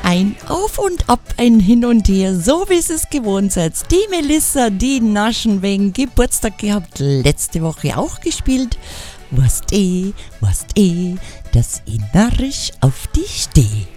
Ein Auf und Ab, ein Hin und Her, so wie es gewohnt seid. Die Melissa, die Naschen wegen Geburtstag gehabt, letzte Woche auch gespielt. Weißt eh, dass ich narrisch auf dich steh.